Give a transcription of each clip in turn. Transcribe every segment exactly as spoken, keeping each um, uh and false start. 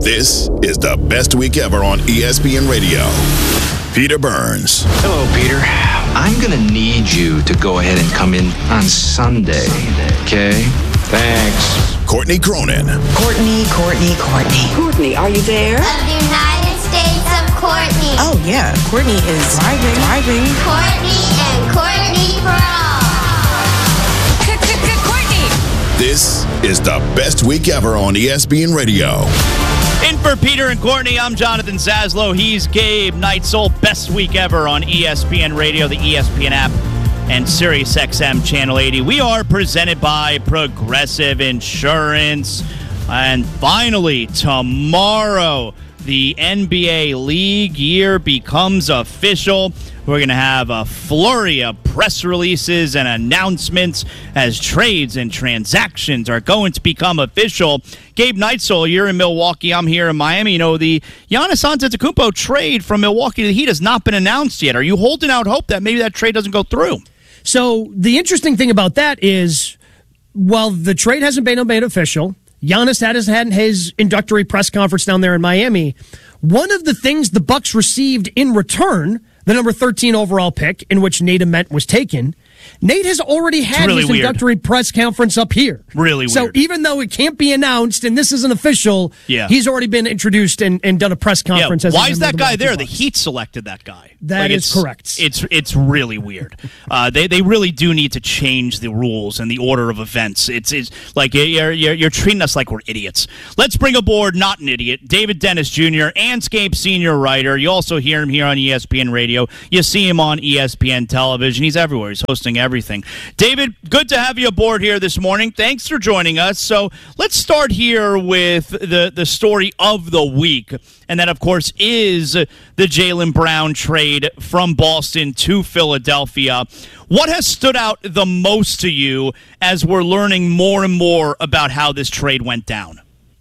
This is the best week ever on E S P N Radio. Peter Burns. Hello, Peter. I'm going to need you to go ahead and come in on Sunday, okay? Thanks. Courtney Cronin. Courtney, Courtney, Courtney. Courtney, are you there? Of the United States of Courtney. Oh, yeah. Courtney is driving, driving. Courtney and Courtney for all. Courtney. This is the best week ever on E S P N Radio. In for Peter and Courtney, I'm Jonathan Zaslow. He's Gabe Neitzel. Best week ever on E S P N Radio, the E S P N app, and SiriusXM Channel eighty. We are presented by Progressive Insurance. And finally, tomorrow, the N B A league year becomes official. We're going to have a flurry of press releases and announcements as trades and transactions are going to become official. Gabe Neitzel, you're in Milwaukee. I'm here in Miami. You know, the Giannis Antetokounmpo trade from Milwaukee to the Heat has not been announced yet. Are you holding out hope that maybe that trade doesn't go through? So the interesting thing about that is, while the trade hasn't been made official, Giannis had his, had his introductory press conference down there in Miami. One of the things the Bucks received in return, the number thirteen overall pick in which Nate Ament was taken, Nate has already had really his weird. introductory press conference up here. Really so weird. So even though it can't be announced and this isn't official, yeah. he's already been introduced and, and done a press conference. Yeah. As Why a is member that of guy the there? Bucks. The Heat selected that guy. That like is it's, correct. It's it's really weird. Uh, they they really do need to change the rules and the order of events. It's it's like you're you're, you're treating us like we're idiots. Let's bring aboard not an idiot, David Dennis Junior, Anscape senior writer. You also hear him here on E S P N Radio. You see him on E S P N Television. He's everywhere. He's hosting everything. David, good to have you aboard here this morning. Thanks for joining us. So let's start here with the the story of the week. And that, of course, is the Jaylen Brown trade from Boston to Philadelphia. What has stood out the most to you as we're learning more and more about how this trade went down?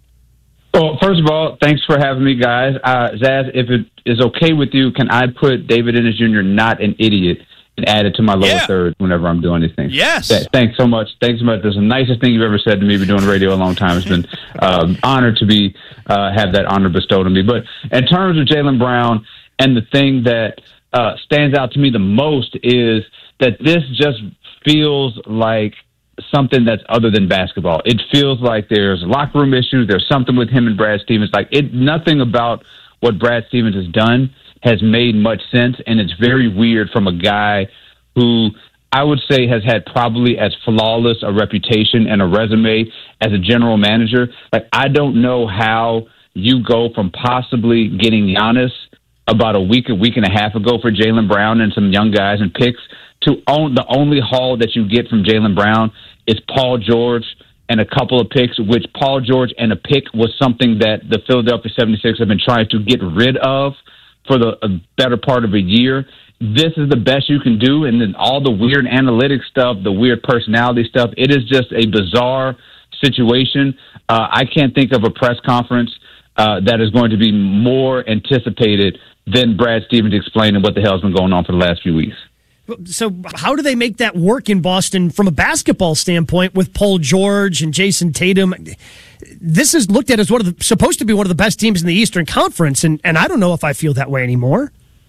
Well, first of all, thanks for having me, guys. Uh, Zaz, if it is okay with you, can I put David Dennis Junior not an idiot and add it to my lower yeah. third whenever I'm doing these things? Yes. Th- thanks so much. Thanks so much. That's the nicest thing you've ever said to me. Been doing radio a long time. It's been um, honored to be uh, have that honor bestowed on me. But in terms of Jaylen Brown, and the thing that uh, stands out to me the most is that this just feels like something that's other than basketball. It feels like there's locker room issues. There's something with him and Brad Stevens. Like it, nothing about what Brad Stevens has done has made much sense, and it's very weird from a guy who I would say has had probably as flawless a reputation and a resume as a general manager. Like, I don't know how you go from possibly getting Giannis about a week, a week and a half ago for Jaylen Brown and some young guys and picks to own the only haul that you get from Jaylen Brown is Paul George and a couple of picks, which Paul George and a pick was something that the Philadelphia seventy-sixers have been trying to get rid of for the a better part of a year. This is the best you can do. And then all the weird analytics stuff, the weird personality stuff, it is just a bizarre situation. Uh, I can't think of a press conference uh, that is going to be more anticipated than Brad Stevens explaining what the hell's been going on for the last few weeks. So how do they make that work in Boston from a basketball standpoint with Paul George and Jason Tatum? This is looked at as one of the supposed to be one of the best teams in the Eastern Conference, and, and I don't know if I feel that way anymore.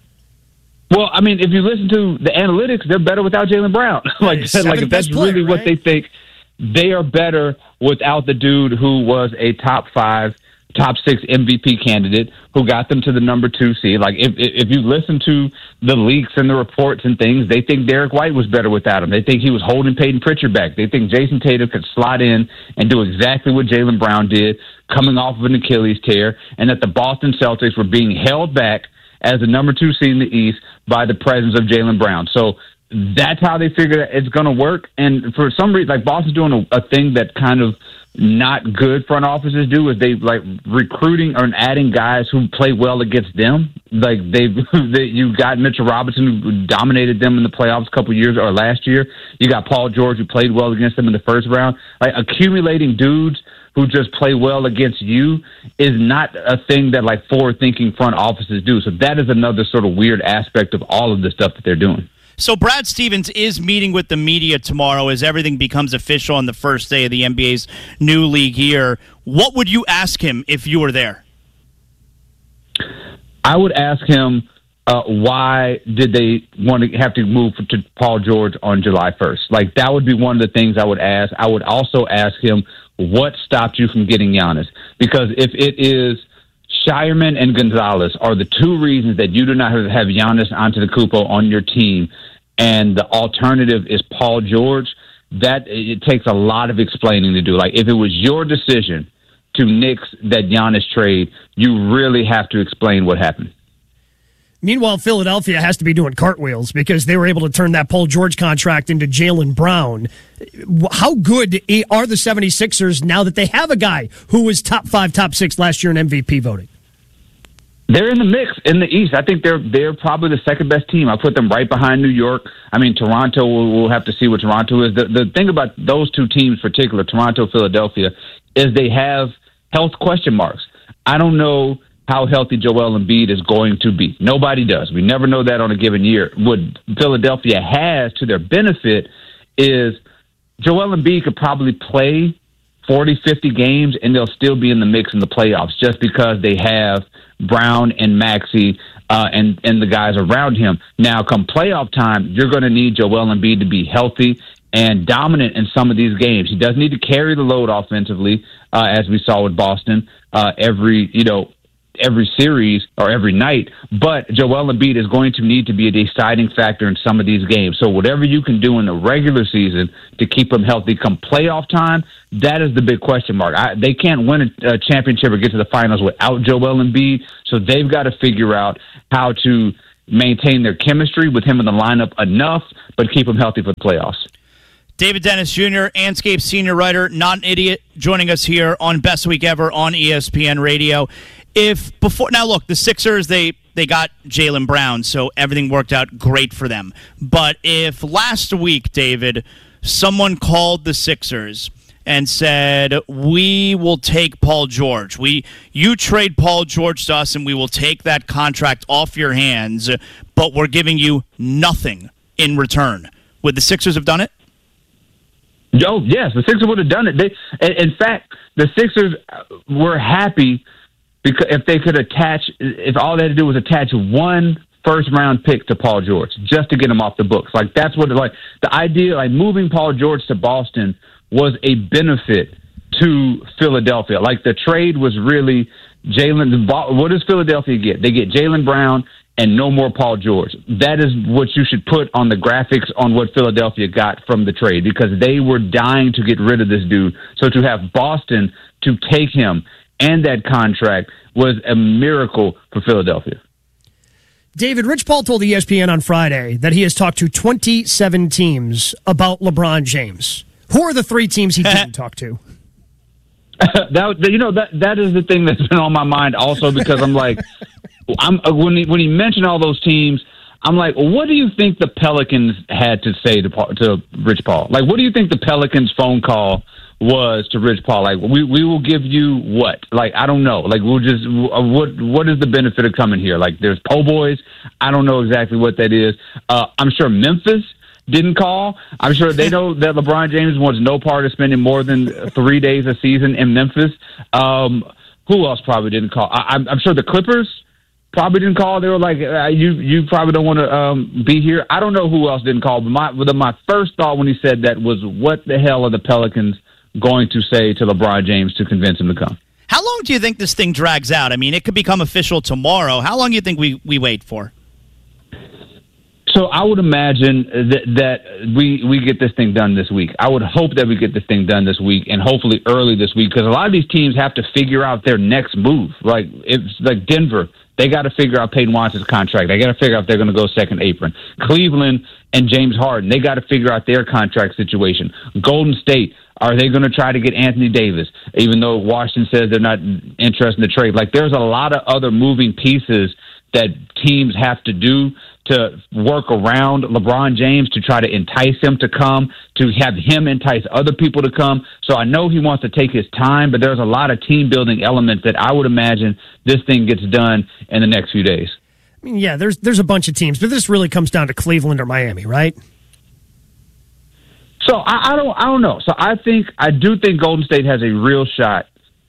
Well, I mean, if you listen to the analytics, they're better without Jaylen Brown. like, like if that's player, really right? what they think, they are better without the dude who was a top five, top six M V P candidate who got them to the number two seed. Like, if if you listen to the leaks and the reports and things, they think Derek White was better without him. They think he was holding Peyton Pritchard back. They think Jason Tatum could slot in and do exactly what Jaylen Brown did, coming off of an Achilles tear, and that the Boston Celtics were being held back as the number two seed in the East by the presence of Jaylen Brown. So that's how they figure it's going to work. And for some reason, like, Boston's doing a, a thing that kind of not good front offices do is they like recruiting or adding guys who play well against them. Like they've, they, you got Mitchell Robinson who dominated them in the playoffs a couple of years or last year. You got Paul George who played well against them in the first round. Like accumulating dudes who just play well against you is not a thing that like forward-thinking front offices do. So that is another sort of weird aspect of all of the stuff that they're doing. So Brad Stevens is meeting with the media tomorrow as everything becomes official on the first day of the N B A's new league year. What would you ask him if you were there? I would ask him, uh, why did they want to have to move to Paul George on July first? Like, that would be one of the things I would ask. I would also ask him, what stopped you from getting Giannis? Because if it is Shireman and Gonzalez are the two reasons that you do not have Giannis Antetokounmpo on your team, and the alternative is Paul George, that it takes a lot of explaining to do. Like, if it was your decision to nix that Giannis trade, you really have to explain what happened. Meanwhile, Philadelphia has to be doing cartwheels because they were able to turn that Paul George contract into Jaylen Brown. How good are the 76ers now that they have a guy who was top five, top six last year in M V P voting? They're in the mix in the East. I think they're they're probably the second best team. I put them right behind New York. I mean, Toronto, we'll, we'll have to see what Toronto is. The, the thing about those two teams, in particular, Toronto, Philadelphia, is they have health question marks. I don't know how healthy Joel Embiid is going to be. Nobody does. We never know that on a given year. What Philadelphia has to their benefit is Joel Embiid could probably play forty, fifty games, and they'll still be in the mix in the playoffs just because they have Brown and Maxey uh, and, and the guys around him. Now, come playoff time, you're going to need Joel Embiid to be healthy and dominant in some of these games. He does need to carry the load offensively, uh, as we saw with Boston uh, every, you know, every series or every night, but Joel Embiid is going to need to be a deciding factor in some of these games. So whatever you can do in the regular season to keep him healthy come playoff time, that is the big question mark. I, they can't win a, a championship or get to the finals without Joel Embiid, so they've got to figure out how to maintain their chemistry with him in the lineup enough, but keep him healthy for the playoffs. David Dennis Junior, Anscape senior writer, not an idiot, joining us here on Best Week Ever on E S P N Radio. If before now, look, the Sixers, they they got Jaylen Brown, so everything worked out great for them. But if last week, David, someone called the Sixers and said, "We will take Paul George. We you trade Paul George to us, and we will take that contract off your hands, but we're giving you nothing in return," would the Sixers have done it? Oh, yes, the Sixers would have done it. They, in fact, the Sixers were happy because if they could attach, if all they had to do was attach one first-round pick to Paul George just to get him off the books. Like, that's what, like, the idea, like, moving Paul George to Boston was a benefit to Philadelphia. Like, the trade was really Jaylen. What does Philadelphia get? They get Jaylen Brown and no more Paul George. That is what you should put on the graphics on what Philadelphia got from the trade, because they were dying to get rid of this dude. So to have Boston to take him and that contract was a miracle for Philadelphia. David, Rich Paul told E S P N on Friday that he has talked to twenty-seven teams about LeBron James. Who are the three teams he didn't talk to? that you know that that is the thing that's been on my mind also, because I'm like, I'm when he when he mentioned all those teams, I'm like, well, what do you think the Pelicans had to say to to Rich Paul? Like, what do you think the Pelicans phone call was to Rich Paul? Like, we we will give you what? Like, I don't know. Like, we'll just what what is the benefit of coming here? Like, there's po' boys. I don't know exactly what that is. Uh, I'm sure Memphis didn't call. I'm sure they know that LeBron James wants no part of spending more than three days a season in Memphis. Um, who else probably didn't call? I, I'm, I'm sure the Clippers probably didn't call. They were like, uh, you you probably don't want to um, be here. I don't know who else didn't call, but my, but my first thought when he said that was, what the hell are the Pelicans going to say to LeBron James to convince him to come? How long do you think this thing drags out? I mean, it could become official tomorrow. How long do you think we, we wait for? So I would imagine that, that we, we get this thing done this week. I would hope that we get this thing done this week, and hopefully early this week, because a lot of these teams have to figure out their next move. Like, it's like Denver, they got to figure out Peyton Watson's contract. They got to figure out if they're going to go second apron. Cleveland and James Harden, they got to figure out their contract situation. Golden State, are they going to try to get Anthony Davis, even though Washington says they're not interested in the trade? Like, there's a lot of other moving pieces that teams have to do to work around LeBron James to try to entice him to come, to have him entice other people to come. So I know he wants to take his time, but there's a lot of team-building elements that I would imagine this thing gets done in the next few days. I mean, yeah, there's there's a bunch of teams, but this really comes down to Cleveland or Miami, right? So I, I don't I don't know. So I think I do think Golden State has a real shot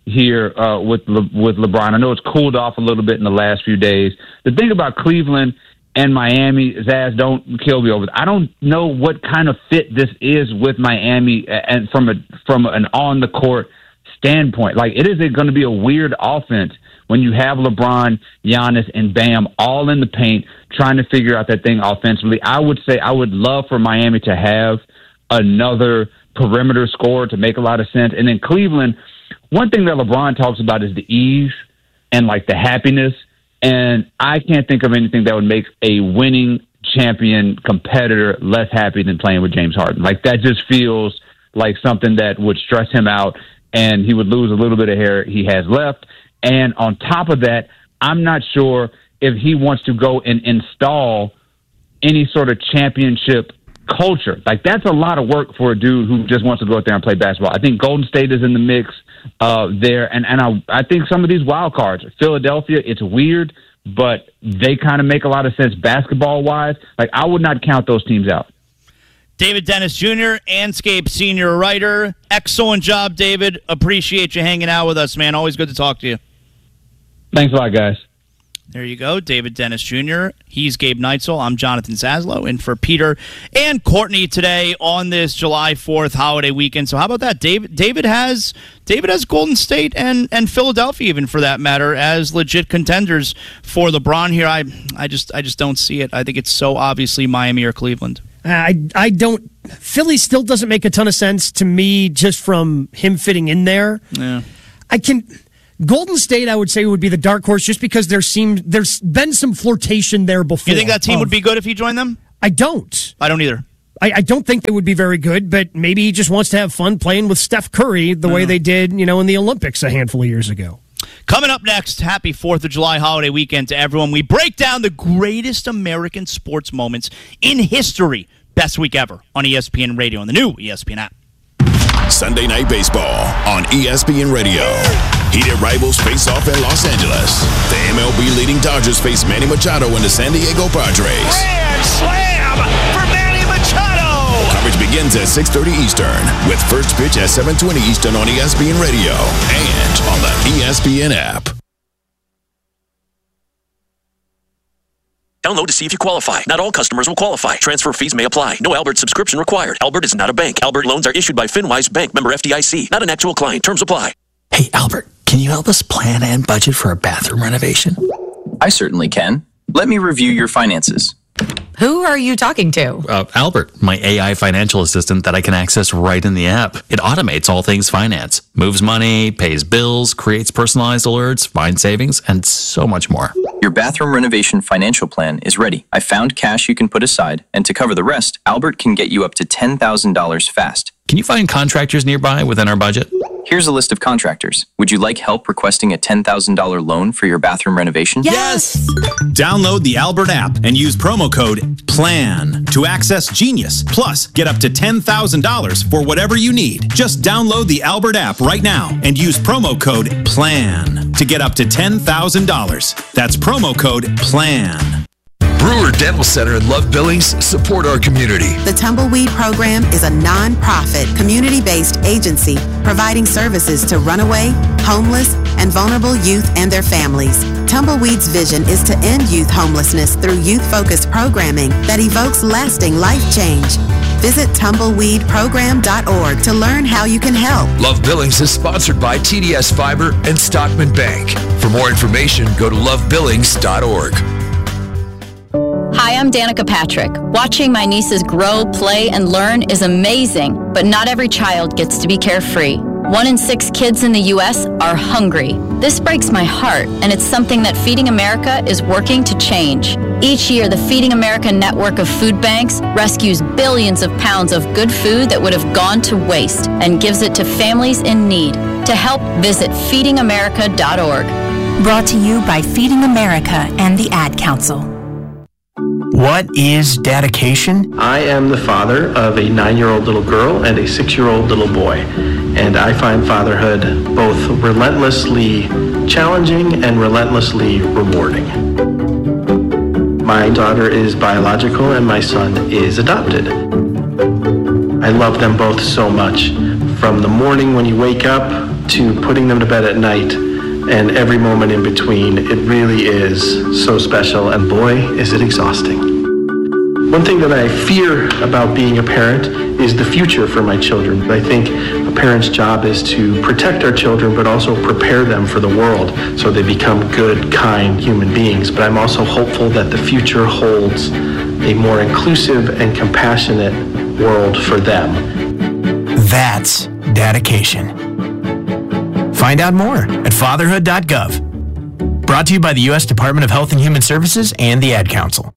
here uh, with Le- with LeBron. I know it's cooled off a little bit in the last few days. The thing about Cleveland and Miami, Zaz, don't kill me over it. I don't know what kind of fit this is with Miami and from a from an on the court standpoint. Like, it is going to be a weird offense when you have LeBron, Giannis, and Bam all in the paint trying to figure out that thing offensively. I would say I would love for Miami to have another perimeter scorer to make a lot of sense. And then Cleveland, one thing that LeBron talks about is the ease and like the happiness. And I can't think of anything that would make a winning champion competitor less happy than playing with James Harden. Like, that just feels like something that would stress him out, and he would lose a little bit of hair he has left. And on top of that, I'm not sure if he wants to go and install any sort of championship culture. Like, that's a lot of work for a dude who just wants to go out there and play basketball. I think Golden State is in the mix uh, there, and, and I, I think some of these wild cards, Philadelphia, it's weird, but they kind of make a lot of sense basketball-wise. Like, I would not count those teams out. David Dennis Junior, Anscape senior writer. Excellent job, David. Appreciate you hanging out with us, man. Always good to talk to you. Thanks a lot, guys. There you go, David Dennis Junior He's Gabe Neitzel. I'm Jonathan Zaslow, and for Peter and Courtney today on this July fourth holiday weekend. So how about that? David David has David has Golden State and, and Philadelphia, even for that matter, as legit contenders for LeBron here. I I just I just don't see it. I think it's so obviously Miami or Cleveland. I I don't. Philly still doesn't make a ton of sense to me just from him fitting in there. Yeah, I can. Golden State, I would say, would be the dark horse just because there seemed there's been some flirtation there before. You think that team of, would be good if he joined them? I don't. I don't either. I, I don't think they would be very good, but maybe he just wants to have fun playing with Steph Curry the way they did, you know, in the Olympics a handful of years ago. Coming up next, happy fourth of July holiday weekend to everyone. We break down the greatest American sports moments in history. Best week ever on E S P N Radio and the new E S P N app. Sunday Night Baseball on E S P N Radio. Heated rivals face off in Los Angeles. The M L B leading Dodgers face Manny Machado and the San Diego Padres. Grand slam for Manny Machado! Coverage begins at six thirty Eastern with first pitch at seven twenty Eastern on E S P N Radio and on the E S P N app. Download to see if you qualify. Not all customers will qualify. Transfer fees may apply. No Albert subscription required. Albert is not a bank. Albert loans are issued by FinWise Bank, member F D I C. Not an actual client. Terms apply. Hey, Albert, can you help us plan and budget for a bathroom renovation? I certainly can. Let me review your finances. Who are you talking to? Uh, Albert, my A I financial assistant that I can access right in the app. It automates all things finance, moves money, pays bills, creates personalized alerts, finds savings, and so much more. Your bathroom renovation financial plan is ready. I found cash you can put aside, and to cover the rest, Albert can get you up to ten thousand dollars fast. Can you find contractors nearby within our budget? Here's a list of contractors. Would you like help requesting a ten thousand dollars loan for your bathroom renovation? Yes! Download the Albert app and use promo code PLAN to access Genius. Plus, get up to ten thousand dollars for whatever you need. Just download the Albert app right now and use promo code PLAN to get up to ten thousand dollars. That's promo code PLAN. Brewer Dental Center and Love Billings support our community. The Tumbleweed Program is a non-profit, community-based agency providing services to runaway, homeless, and vulnerable youth and their families. Tumbleweed's vision is to end youth homelessness through youth-focused programming that evokes lasting life change. Visit tumbleweed program dot org to learn how you can help. Love Billings is sponsored by T D S Fiber and Stockman Bank. For more information, go to love billings dot org. Hi, I'm Danica Patrick. Watching my nieces grow, play, and learn is amazing, but not every child gets to be carefree. One in six kids in the U S are hungry. This breaks my heart, and it's something that Feeding America is working to change. Each year, the Feeding America network of food banks rescues billions of pounds of good food that would have gone to waste and gives it to families in need. To help, visit feeding america dot org. Brought to you by Feeding America and the Ad Council. What is dedication? I am the father of a nine-year-old little girl and a six-year-old little boy, and I find fatherhood both relentlessly challenging and relentlessly rewarding. My daughter is biological and my son is adopted. I love them both so much. From the morning when you wake up to putting them to bed at night and every moment in between. It really is so special, and boy, is it exhausting. One thing that I fear about being a parent is the future for my children. I think a parent's job is to protect our children, but also prepare them for the world so they become good, kind human beings. But I'm also hopeful that the future holds a more inclusive and compassionate world for them. That's dedication. Find out more at fatherhood dot gov. Brought to you by the U S Department of Health and Human Services and the Ad Council.